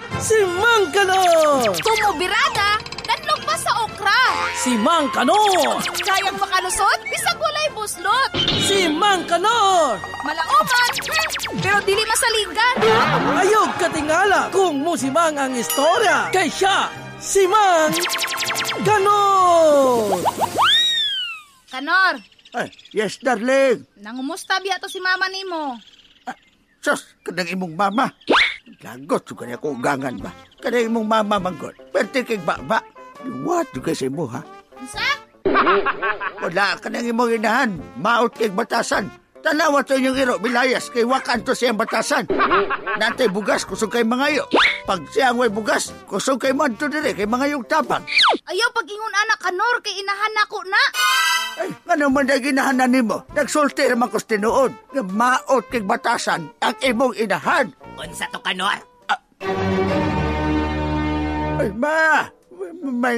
Si Mang Kanor! Kumubirada, danlog pa sa okra. Si Mang Kanor! Kayang makalusot, bisag walay buslot. Si Mang Kanor! Malauman, pero dili masaligan. Ayog katingala kung musimang ang istorya. Kay siya, si Mang Kanor! Kanor, Ay, yes, darling. nangumusta biya to si mama nimo? Sus, kanang imong mama. Lagot, so kanya ko ugangan ba? Kanang imong mama, manggol. Pwerte kay baba. What, yung kasi mo, ha? Unsa? Wala ka nang imong inahan. Maot kay batasan. Tanawa to yung iro, bilayas, kay wakan to siyang batasan. Natay bugas, kusog kay mangayo. Pag siyang way bugas, kusog kay manto dire, kay mangayong tabang. Ayaw pag-ingon anak Kanor, kay inahan ako na. Ay, ano man na ginahanan nimo? Nagsulti naman ko tinuod. Nga maot kay batasan ang imong inahan. Unsa to, Kanor? Ay, ma! May